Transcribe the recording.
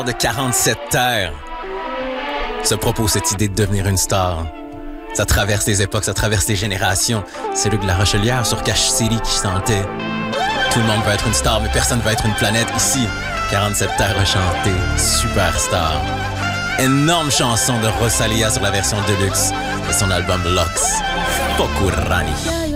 de 47 terres se propose cette idée de devenir une star. Ça traverse les époques, ça traverse les générations. C'est Luc La Rochelière sur Cache City qui chantait. Tout le monde veut être une star, mais personne veut être une planète. Ici, 47 terres rechantées, superstar. Énorme chanson de Rosalia sur la version deluxe de son album Lux. Fokurani.